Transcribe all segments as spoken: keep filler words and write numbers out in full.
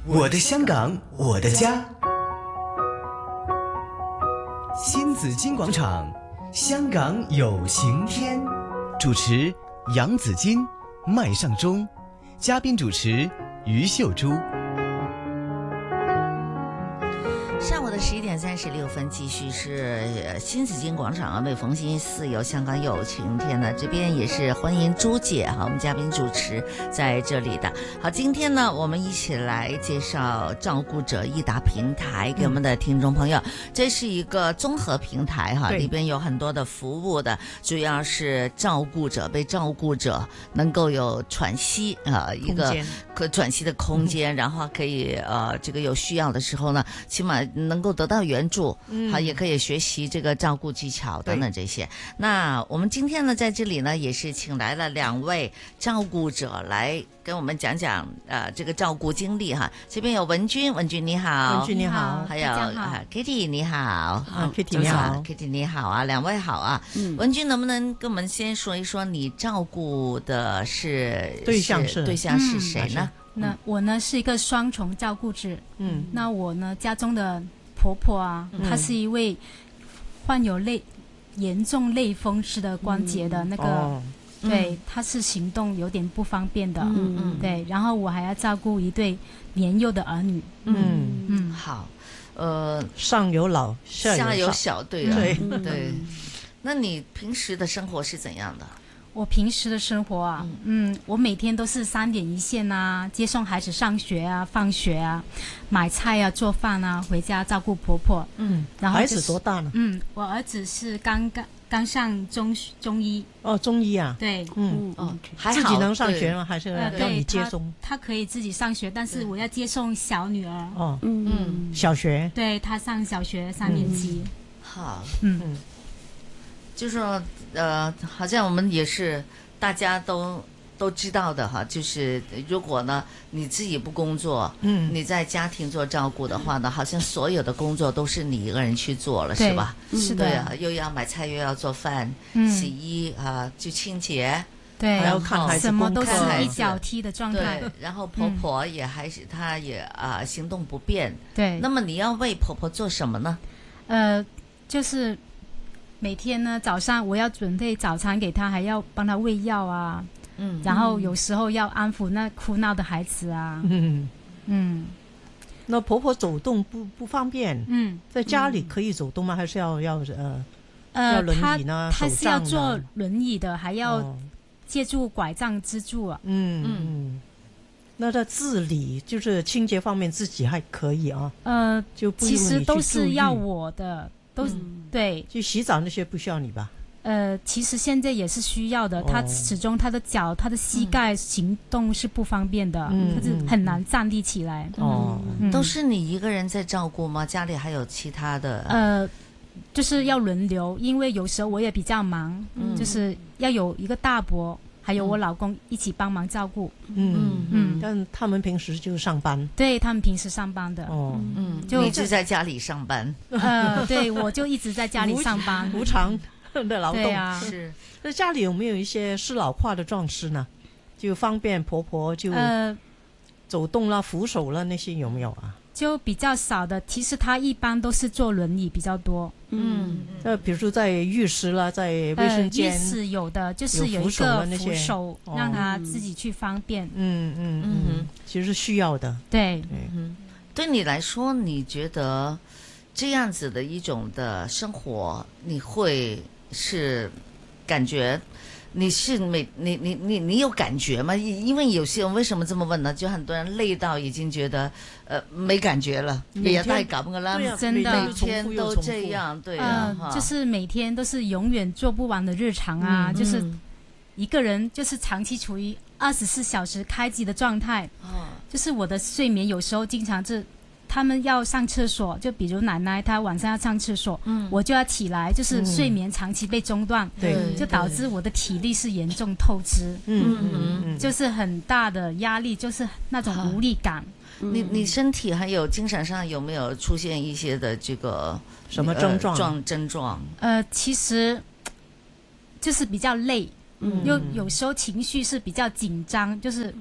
我的香港，我的家。新紫金广场，香港有晴天。主持杨紫金、麦尚中，嘉宾主持于秀珠。 上午的十一点三十六分，继续是新紫金广场啊，每逢星期四有香港有晴天呢，这边也是欢迎朱姐哈，我们嘉宾主持在这里的。好，今天呢，我们一起来介绍照顾者益达平台给我们的听众朋友。嗯、这是一个综合平台哈，里边有很多的服务的，主要是照顾者、被照顾者能够有喘息啊、呃、一个可喘息的空间，嗯、然后可以呃这个有需要的时候呢，起码能够得到援助，嗯，好，也可以学习这个照顾技巧等等这些。那我们今天呢，在这里呢，也是请来了两位照顾者来跟我们讲讲呃这个照顾经历哈。这边有文君，文君你好， 文君你好， 还有啊 Kitty 你好，啊 Kitty 你好 ，Kitty 你好啊，两位好啊。嗯，文君能不能跟我们先说一说你照顾的是对象是对象是谁呢？ 嗯那我呢是一个双重照顾者，嗯，那我呢家中的婆婆啊，嗯、她是一位患有类严重类风湿的关节的那个，嗯哦、对，她是行动有点不方便的，嗯嗯，对，然后我还要照顾一对年幼的儿女， 嗯嗯，好，呃， 上有老下有小，对啊， 对对，那你平时的生活是怎样的？ 我平时的生活啊，嗯，嗯我每天都是三点一线啊，接送孩子上学啊、放学啊，买菜啊、做饭啊，回家照顾婆婆。 嗯，然后、就是、孩子多大呢？ 嗯，我儿子是刚刚刚上中中一。 哦，中一啊。 对， 嗯哦，还好自己能上学吗？还是要你接送？ 呃、他, 他可以自己上学，但是我要接送小女儿。 哦，嗯嗯，小学。 对，他上小学三年级。 嗯、好， 嗯嗯。 就是说，呃，好像我们也是大家都都知道的哈。就是如果呢你自己不工作，嗯，你在家庭做照顾的话呢，好像所有的工作都是你一个人去做了，是吧？ 是的。 对啊，又要买菜，又要做饭，嗯、洗衣啊，就清洁， 对， 还要看孩子， 什么都是一脚踢的状态。 对，然后婆婆也还是，她也啊、呃、行动不便。 对。 那么你要为婆婆做什么呢？ 呃，就是。每天呢，早上我要准备早餐给他，还要帮他喂药啊，嗯，然后有时候要安抚那哭闹的孩子啊，嗯嗯，那婆婆走动不不方便，嗯，在家里可以走动吗？还是要要呃呃要轮椅呢？ 他是要坐轮椅的，还要借助拐杖支柱啊， 嗯嗯，那在自理就是清洁方面自己还可以啊， 呃， 就不其实都是要我的。都是、嗯、对， 就洗澡那些不需要你吧？ 呃，其实现在也是需要的。哦、他始终他的脚、他的膝盖行动是不方便的，嗯、他是很难站立起来。 哦、嗯，都是你一个人在照顾吗？家里还有其他的？ 呃，就是要轮流，因为有时候我也比较忙，嗯、就是要有一个大伯。还有我老公一起帮忙照顾， 嗯嗯，但他们平时就上班， 对他们平时上班的， 哦，嗯，就一直在家里上班， 呃，对，我就一直在家里上班， 无偿的劳动， 对啊， 是。 那家里有没有一些适老化的壮士呢？就方便婆婆就呃走动啦、扶手啦那些有没有啊？ 就比较少的，其实他一般都是坐轮椅比较多。 嗯，呃，比如说在浴室啦，在卫生间， 呃、浴室有的就是有一个扶手，让他自己去方便。 嗯嗯嗯嗯，其实是需要的。 对， 嗯，对你来说，你觉得这样子的一种的生活，你会是感觉？你是每你你你你有感觉吗？因为有些人为什么这么问呢？就很多人累到已經覺得呃沒感覺了，也太搞不啦， 真的每天都這樣，對啊、 呃，就是每天都是永遠做不完的日常啊，嗯、就是一個人就是長期處於二十四小時開機的狀態，哦、就是我的睡眠有時候經常是。他們要上廁所，就比如奶奶她晚上要上廁所，嗯，我就要起來，就是睡眠長期被中斷，對、嗯，就導致我的體力是嚴重透支，嗯嗯嗯，就是很大的壓力，就是那種無力感。 嗯、你你身體還有精神上有沒有出現一些的這個什麼症狀？ 狀症狀？ 呃，其實就是比較累，嗯，有有時候情緒是比較緊張，就是。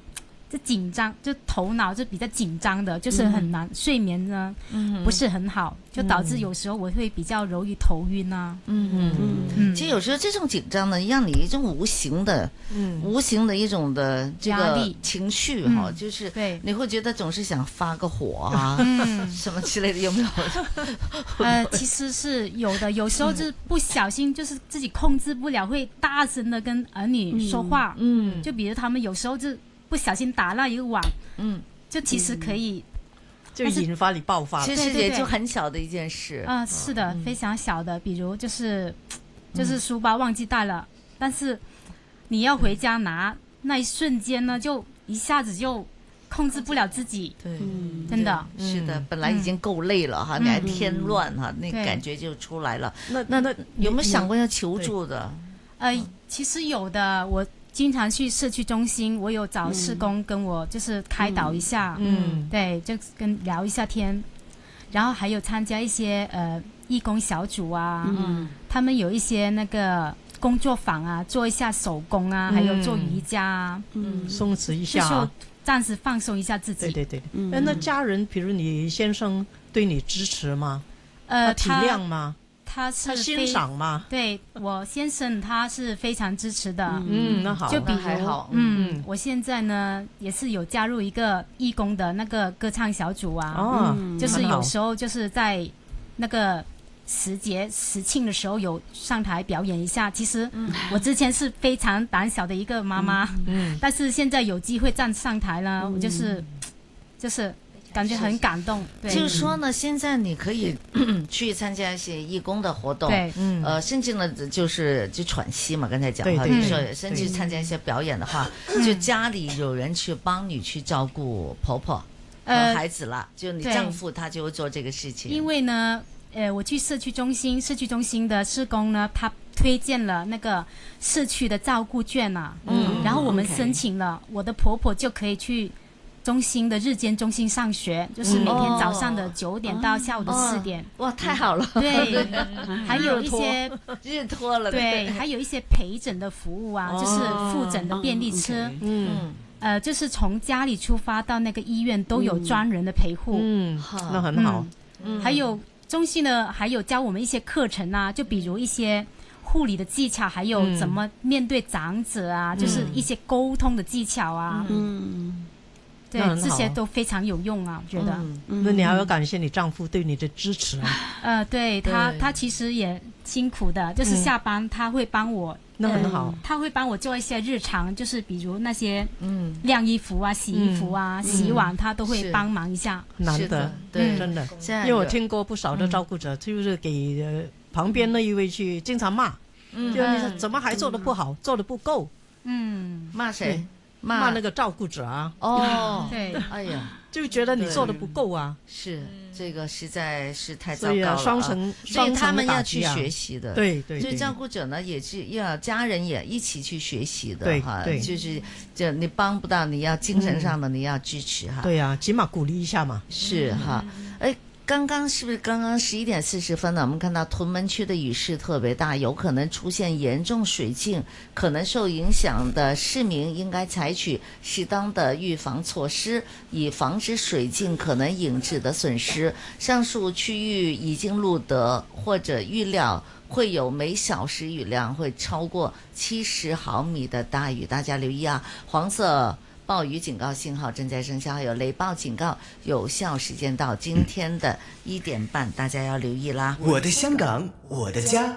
就紧张，就头脑就比较紧张的，就是很难、嗯、睡眠呢、嗯、不是很好，就导致有时候我会比较容易头晕啊。 嗯嗯嗯。其实有时候这种紧张呢，让你一种无形的、嗯、无形的一种的这个情绪哈、嗯，就是你会觉得总是想发个火啊，嗯、什么之类的，有没有？ 呃，其实是有的，有时候就是不小心，就是自己控制不了，会大声的跟儿女说话。嗯，就比如他们有时候就不小心打了一个网，嗯，就其实可以、嗯、 就引发你爆发了。 其实也就很小的一件事啊、呃，是的、嗯，非常小的，比如就是就是书包忘记带了、嗯，但是你要回家拿、嗯、那一瞬间呢，就一下子就控制不了自己。对，嗯、真的是的、嗯，本来已经够累了哈，嗯、你还添乱哈、嗯，那感觉就出来了。那那那有没有想过要求助的？ 呃，其实有的，我。经常去社区中心，我有找社工跟我就是开导一下，嗯，嗯对，就跟聊一下天，然后还有参加一些呃义工小组啊，嗯，他们有一些那个工作坊啊，做一下手工啊，嗯、还有做瑜伽啊， 嗯，松弛一下、啊， 就是暂时放松一下自己。 对对对，嗯，那家人，比如你先生对你支持吗？ 呃， 体谅吗？ 他是他欣赏吗？ 对，我先生他是非常支持的。 嗯，那好， 就比如还好。 嗯，我现在呢也是有加入一个义工的那个歌唱小组啊。哦，就是有时候就是在那个时节时庆的时候有上台表演一下。其实我之前是非常胆小的一个妈妈，嗯，但是现在有机会站上台了，嗯、我就是就是。感觉很感动，对， 就是说呢，现在你可以去参加一些义工的活动，对，嗯，呃，甚至呢，就是就喘息嘛，刚才讲哈，你说甚至参加一些表演的话，就家里有人去帮你去照顾婆婆和孩子了，呃、就你丈夫他就会做这个事情。 因为呢，呃，我去社区中心，社区中心的社工呢，他推荐了那个社区的照顾券啊，嗯，然后我们申请了，我的婆婆就可以去。中心的日间中心上学，就是每天早上的九点到下午的四点、 哦。哇，太好了！ 对，还有一些日托了。 对，还有一些陪诊的服务啊，哦、就是复诊的便利车。嗯， okay, 呃，就是从家里出发到那个医院都有专人的陪护。 嗯，那很好。 嗯，还有中心呢，还有教我们一些课程啊，就比如一些。护理的技巧，还有怎么面对长者啊，嗯、就是一些沟通的技巧啊。嗯。对，这些都非常有用啊，我觉得。 嗯嗯、那你还要感谢你丈夫对你的支持啊。 呃，对他，他其实也辛苦的，就是下班他会帮我。嗯那很好、 呃。他会帮我做一些日常，就是比如那些嗯晾衣服啊、洗衣服啊、嗯、洗碗，他都会帮忙一下。 难得，对，真的。因为我听过不少的照顾者，嗯、就是给、呃、旁边那一位去经常骂，嗯、就你说怎么还做得不好，嗯、做得不够。 嗯，骂谁？ 骂那个照顾者啊！ 哦， 对， 哎呀， 就觉得你做的不够啊！ 是这个实在是太糟糕了、啊。 所以双层， 所以他们要去学习的。 对对。 所以照顾者呢，也是要家人也一起去学习的对哈。 对。 就是就你帮不到，你要精神上的、嗯、你要支持哈。 对呀、啊，起码鼓励一下嘛。 是哈，哎。刚刚是不是刚刚十一点四十分呢？我们看到屯门区的雨势特别大，有可能出现严重水浸，可能受影响的市民应该采取适当的预防措施，以防止水浸可能引致的损失。上述区域已经录得或者预料会有每小时雨量会超过七十毫米的大雨，大家留意啊！黄色暴雨警告信号正在生效，还有雷暴警告有效时间到今天的一点半，大家要留意啦。 我的香港，我的家，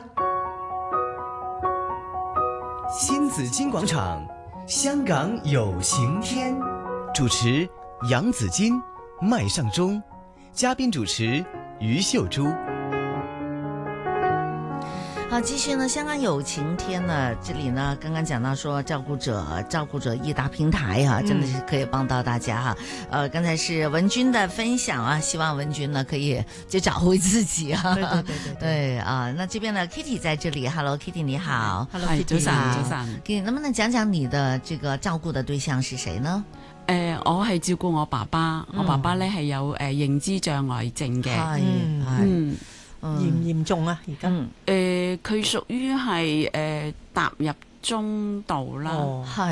新紫金广场，香港有晴天。主持杨紫金、麦尚中，嘉宾主持于秀珠。 好，继续呢，香港有晴天呢，这里呢刚刚讲到说照顾者照顾者一大平台哈、啊，真的是可以帮到大家哈、啊。呃，刚才是文君的分享啊，希望文君呢可以就找回自己啊。 对对对 对, 对, 对啊，那这边呢 Kitty 在这里 ，Hello Kitty 你好 ，Hello Kitty 早晨早晨 ，Kitty 能不能讲講你的這個照顧的對象是誰呢？ 誒、呃，我係照顧我爸爸，嗯、我爸爸咧係有誒、呃、認知障礙症嘅， 係係。 嚴唔嚴重啊？而家誒，佢屬於係誒踏入中度啦， 係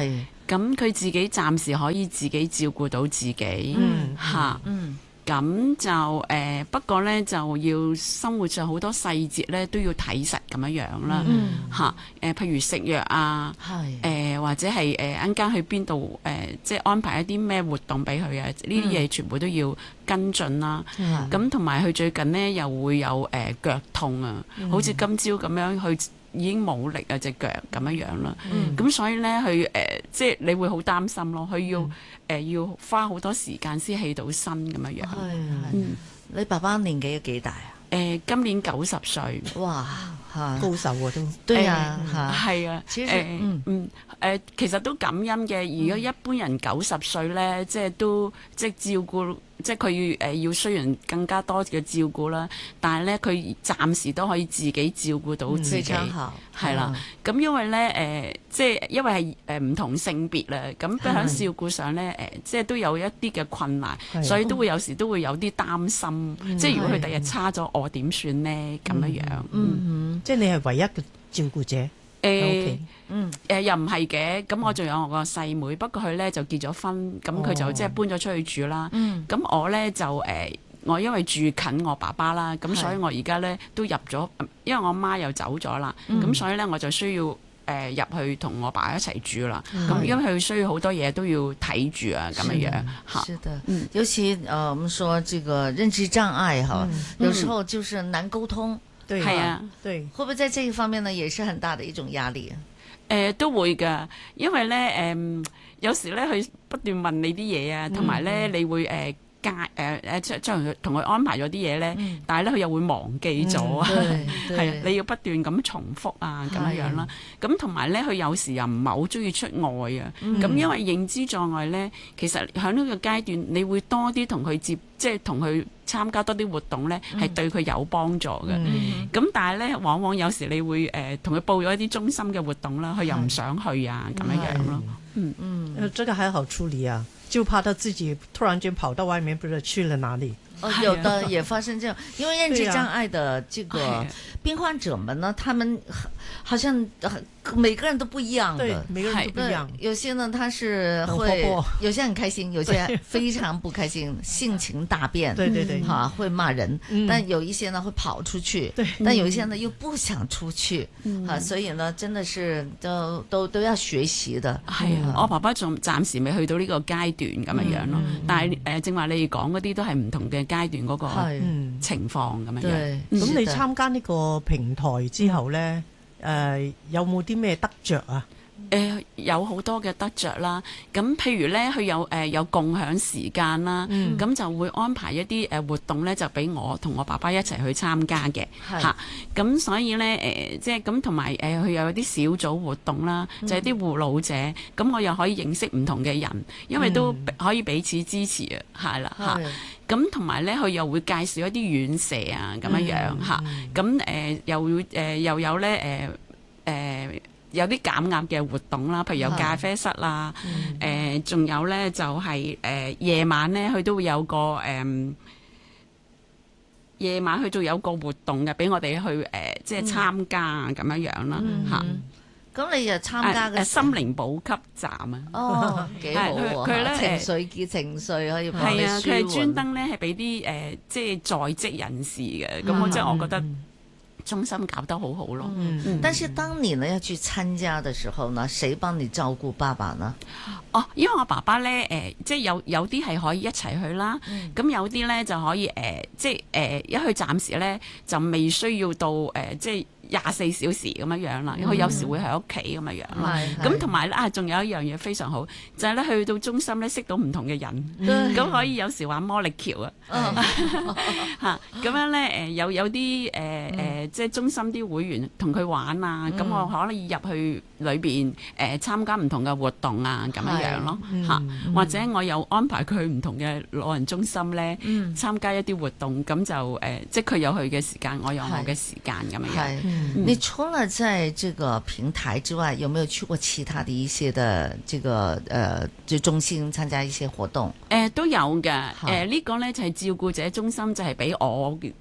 咁佢自己暫時可以自己照顧到自己， 嗯嚇， 嗯咁就誒、呃、不過咧就要生活上好多細節咧都要睇實咁樣樣啦，嚇誒譬如食藥啊，誒、呃、或者係誒啱間去邊度誒，即係安排一啲咩活動俾佢啊，呢啲嘢全部都要跟進啦。咁同埋佢最近咧又會有誒、呃、腳痛啊，嗯、好似今朝咁樣去。已經冇力啊隻腳咁樣樣啦，咁、嗯、所以咧佢誒即係你會好擔心咯，佢要誒、嗯呃、要花好多時間先起到身咁樣樣。係嗯，你爸爸年紀有幾大啊？ 誒、呃、今年九十歲。哇！ 高壽啊都。 對啊， 係啊。誒嗯嗯誒，其實都感恩嘅。如果一般人九十歲咧，即係都即係照顧。即係佢要誒要需要更加多嘅照顧啦，但係咧佢暫時都可以自己照顧到自己，係啦。咁因為咧誒、呃，即係因為係誒唔同性別啦，咁喺照顧上咧誒、呃，即係都有一啲嘅困難，所以都會有時都會有啲擔心。嗯、即係如果佢第日差咗，我點算咧？咁樣樣，嗯， 嗯嗯即係你係唯一嘅照顧者。 誒、欸，嗯，誒、呃、又唔係嘅，咁我仲有我個細妹，不過佢咧就結咗婚，咁佢就即係搬咗出去住啦。咁、嗯、我咧就誒、呃，我因為住近我爸爸啦，咁所以我而家咧都入咗，因為我媽又走咗啦，咁、嗯、所以咧我就需要誒入、呃、去同我爸一齊住啦。咁因為佢需要好多嘢都要睇住啊，咁樣樣嚇。 是的，嗯，尤其誒、呃，我們說這個認知障礙哈，嗯、有時候就是難溝通。 對，係啊，對， 會不會在這一方面呢，也是很大的一種壓力啊？ 誒、呃，都會㗎，因為咧，誒、呃，有時咧，佢不斷問你啲嘢啊，同埋咧，你會誒。呃介誒誒即係將佢同佢安排咗啲嘢咧，嗯、但係咧佢又會忘記咗啊，係啊，你要不斷咁重複啊咁樣樣啦。咁同埋咧，佢有時又唔係好中意出外啊。咁、嗯、因為認知障礙咧，其實喺呢個階段，你會多啲同佢接，即係同佢參加多啲活動咧，係、嗯、對佢有幫助嘅。咁、嗯、但係咧，往往有時你會誒同佢報咗一啲中心嘅活動啦，佢又唔想去啊咁樣樣咯。嗯嗯， 嗯，這個還好處理啊。就怕他自己突然間跑到外面，不知道去了哪裡。 哦，有的也發生這樣，因為認知障礙的這個病患者們呢，他們好像每個人都不一樣的， 對，每個人都不一樣。 有些呢，他是會，有些很開心，有些非常不開心，性情大變， 對對對， 哈，會罵人。但有一些呢會跑出去，對，但有一些呢又不想出去，啊，所以呢，真的是都都都要學習的。 係啊，我爸爸仲暫時未去到呢個階段咁樣樣咯，但係誒，正話你哋講嗰啲都係唔同嘅階段嗰個情況咁樣樣。 咁你參加呢個平台之後咧，誒有冇啲咩得着啊？ 誒、呃、有好多嘅得着啦，咁譬如咧，佢有誒、呃、有共享時間啦，咁、嗯、就會安排一啲誒活動咧，就俾我同我爸爸一齊去參加嘅嚇。咁、啊、所以咧誒、呃，即係咁同埋誒，佢、呃、又有啲小組活動啦，就係、是、啲護老者，咁、嗯、我又可以認識唔同嘅人，因為都可以彼此支持啊，係啦嚇。咁同埋咧，佢又會介紹一啲院舍啊，咁樣樣嚇。咁誒、呃、又會誒、呃、又有咧誒誒。呃呃有啲減壓嘅活動啦，譬如有咖啡室啦，誒仲、嗯呃、有咧就係誒夜晚咧，佢都會有個誒夜、呃、晚佢仲有個活動嘅，俾我哋去誒、呃、即係參加啊咁樣樣啦嚇。 咁你又參加嘅、 啊啊、心靈補給站啊？ 哦，幾好喎！佢咧情緒嘅情緒可以幫你舒緩。係啊，佢係專登咧係俾啲誒即係在職人士嘅，咁、嗯、我即係我覺得。中心搞得好好咯， 嗯嗯、但是當你呢要去參加的時候呢，誰幫你照顧爸爸呢？ 哦，因為我爸爸咧，誒、呃，即係有有啲係可以一齊去啦，咁、嗯、有啲咧就可以，誒、呃，即係誒、呃，一去暫時咧就未需要到，誒、呃，即係。廿四小時咁樣樣啦，佢有時會喺屋企咁樣樣啦。咁同埋咧啊，仲有一樣嘢非常好，就係咧去到中心咧識到唔同嘅人，咁可以有時玩魔力橋啊嚇。咁樣咧誒有有啲誒誒即係中心啲會員同佢玩啊，咁我可以入去裏邊誒參加唔同嘅活動啊咁樣樣咯嚇。或者我有安排佢去唔同嘅老人中心咧參加一啲活動，咁就誒即係佢有佢嘅時間，我有我嘅時間咁樣樣。 嗯、你除了在這個平台之外，有沒有去過其他的一些的這個呃就中心參加一些活動？ 誒、呃、都有嘅，誒、呃、呢、這個咧就係、是、照顧者中心，就係俾我即係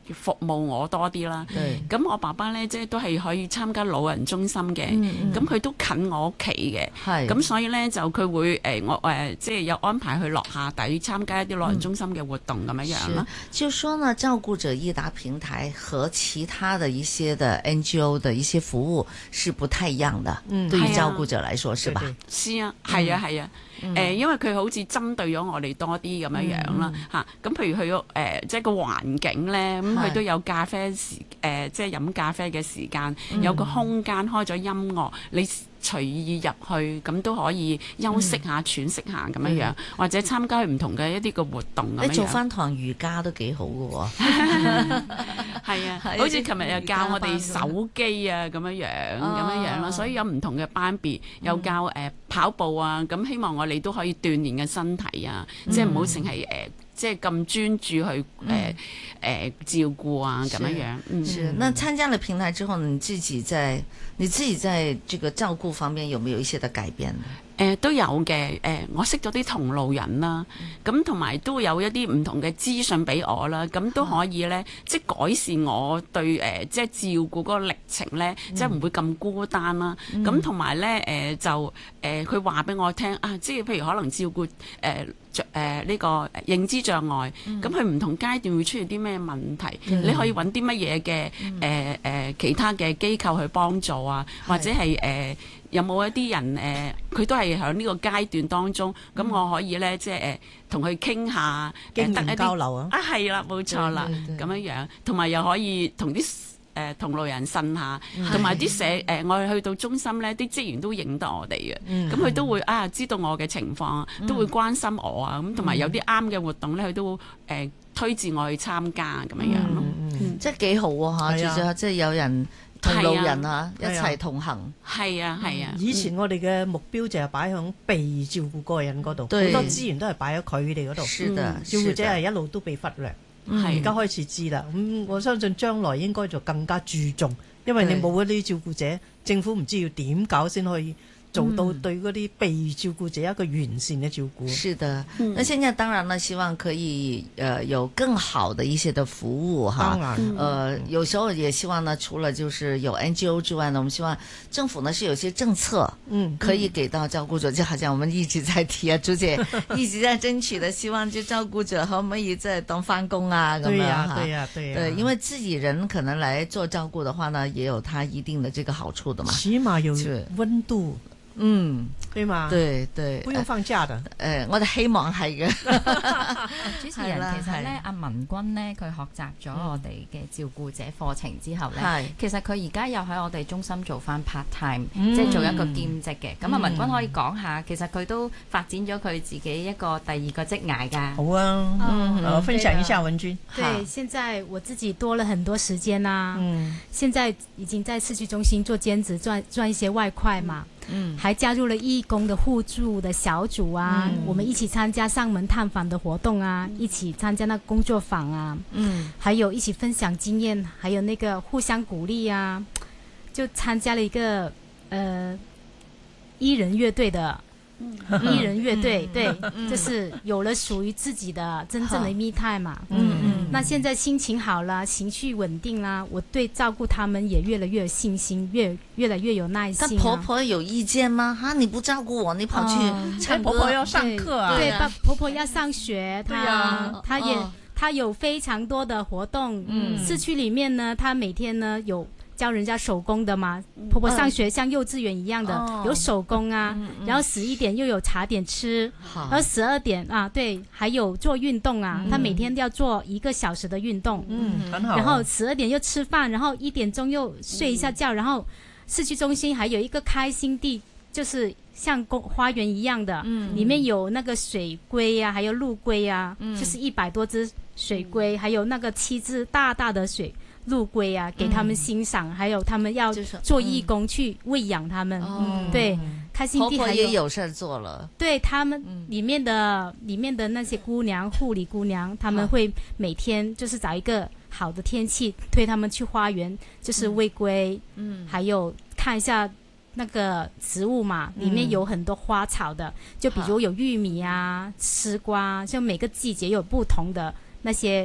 服務我多啲啦。咁我爸爸咧即係都係可以參加老人中心嘅，咁佢、嗯、都近我屋企嘅，咁所以咧就佢會誒、呃、我誒、呃、即係有安排去落下底參加一啲老人中心嘅活動咁樣樣啦。 就說呢，照顧者益達平台和其他的一些的 N G O 的一些服務是不太一樣的，嗯、對於照顧者來說，是吧？ 是啊，係啊，係啊。誒、呃，因為佢好似針對咗我哋多啲咁樣樣啦，嚇、嗯。咁、啊、譬如佢個誒，即係個環境咧，咁佢都有咖啡時，誒、呃，即係飲咖啡嘅時間，嗯、有個空間開咗音樂，你隨意入去，咁都可以休息下、嗯、喘息下咁樣樣，嗯、或者參加唔同嘅一啲嘅活動咁樣樣。你做翻堂瑜伽都幾好嘅喎， 係啊，好似琴日又教我哋手機啊咁樣樣，咁樣樣咯，所以有唔同嘅班別，又教誒、呃、跑步啊，咁希望我哋都可以鍛鍊嘅身體啊，嗯、即係唔好淨係誒。即係咁專注去誒誒、呃呃、照顧啊咁樣樣。嗯， 是。那參加了平台之後，你自己在你自己在這個照顧方面有沒有一些的改變呢？ 誒、呃、都有嘅，誒、呃、我識咗啲同路人啦，咁同埋都有一啲唔同嘅資訊俾我啦，咁都可以咧，即係改善我對誒、呃、即係照顧嗰個歷程咧，嗯、即係唔會咁孤單啦。咁同埋咧誒就誒佢話俾我聽啊，即係譬如可能照顧誒誒呢個認知障礙，咁佢唔同階段會出現啲咩問題，嗯、你可以揾啲乜嘢嘅誒誒其他嘅機構去幫助啊，嗯、或者係誒。呃有冇一啲人誒，佢、呃、都係喺呢個階段當中，咁、嗯、我可以咧，即係誒同佢傾下， 經驗交流啊！ 啊，係啦，冇錯啦，咁樣樣，同埋又可以同啲誒同路人呻下，同埋啲社誒、呃，我哋去到中心咧，啲職員都認得我哋嘅，咁佢、嗯、都會啊知道我嘅情況，嗯、都會關心我啊，咁同埋有啲啱嘅活動咧，佢都誒、呃、推薦我去參加咁樣樣咯， 嗯嗯、即係幾好啊嚇！至少即係有人。同路人啊，一齊同行。 係啊，係啊。 以前我哋嘅目標就係擺響被照顧個人嗰度，好多資源都係擺喺佢哋嗰度。 是的， 照顧者係一路都被忽略。係而家開始知啦。咁我相信將來應該就更加注重，因為你冇嗰啲照顧者，政府唔知要點搞先可以做到對嗰啲被照顧者一個完善嘅照顧。 是的，嗯、那現在當然呢，希望可以呃有更好的一些的服務哈。當然，呃，有時候也希望呢，除了就是有 N G O 之外呢，我們希望政府呢是有些政策，嗯，可以給到照顧者。嗯、就好像我們一直在提啊，朱姐一直在爭取的，希望就照顧者可唔可以在當返工啊咁樣哈。對呀，對呀，對呀。對，因為自己人可能來做照顧的話呢，也有它一定的這個好處的嘛。 起碼有溫度。 嗯， 對嘛？ 對對， 不用放假的。誒、 呃，我哋希望係嘅。 主持人其實咧，阿文君咧，佢學習咗我哋嘅照顧者課程之後咧，嗯、其實佢而家又喺我哋中心做翻 part time，、嗯、即係做一個兼職嘅。咁阿、嗯、文君可以講下，其實佢都發展咗佢自己一個第二個職涯㗎。 好啊，嗯，我分享一下文君。 對，好現在我自己多了很多時間啦。嗯，現在已經在社區中心做兼職，賺賺一些外快嘛。嗯嗯，還加入了義工的互助的小組啊，嗯、我們一起參加上門探訪的活動啊，一起參加那工作坊啊，嗯，還有一起分享經驗，還有那個互相鼓勵啊，就參加了一個呃藝人樂隊的。藝人樂隊，對，就是有了屬於自己的真正的 me time 嘛。嗯嗯。那現在心情好了，情緒穩定啦，我對照顧他們也越來越有信心，越越來越有耐心。 但婆婆有意見嗎？哈，你不照顧我，你跑去唱歌， 婆婆要上課啊。 對，婆婆要上學，她她也她有非常多的活動。嗯。市區裡面呢，她每天呢有。教人家手工的嘛，婆婆上學像幼稚園一樣的，嗯、有手工啊，嗯嗯、然後十一點又有茶點吃，好然後十二點啊，對，還有做運動啊，嗯、他每天都要做一個小時的運動，嗯，很好，然後十二點又吃飯，然後一點鐘又睡一下覺，嗯、然後市區中心還有一個開心地，就是像公花園一樣的，嗯，裡面有那個水龜啊，還有陸龜啊，嗯、就是一百多隻水龜，嗯、還有那個七隻大大的水。陸龜啊，給他們欣賞，嗯、還有他們要做義工去餵養他們，嗯、對，開心地還有婆婆也有事做了， 對他們裡面的、嗯、裡面的那些姑娘，護理姑娘，他們會每天就是找一個好的天氣，推他們去花園，就是餵龜，嗯，還有看一下那個植物嘛，裡面有很多花草的，就比如有玉米啊、絲瓜，就每個季節有不同的那些。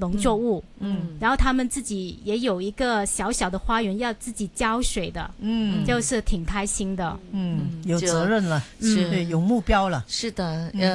农作物， 嗯， 然后他们自己也有一个小小的花园要自己浇水的， 嗯， 就是挺开心的， 嗯，有责任了，是有目标了， 是的，